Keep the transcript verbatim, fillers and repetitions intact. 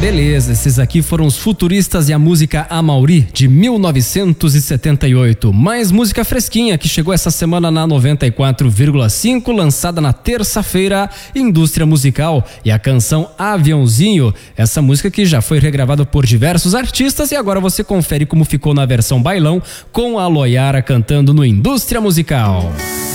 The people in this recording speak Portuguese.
Beleza, esses aqui foram os Futuristas e a música Amauri, de mil novecentos e setenta e oito. Mais música fresquinha que chegou essa semana na noventa e quatro vírgula cinco, lançada na terça-feira, Indústria Musical, e a canção Aviãozinho. Essa música que já foi regravada por diversos artistas e agora você confere como ficou na versão bailão com a Loiara cantando no Indústria Musical.